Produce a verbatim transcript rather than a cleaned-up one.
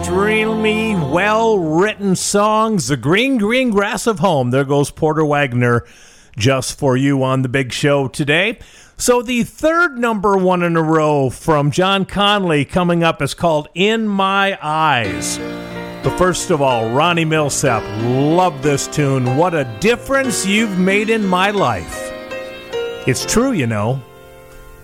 extremely well-written songs. The Green, Green Grass of Home. There goes Porter Wagoner just for you on the big show today. So the third number one in a row from John Conley coming up is called In My Eyes. But first of all, Ronnie Milsap, love this tune. What a difference you've made in my life. It's true, you know.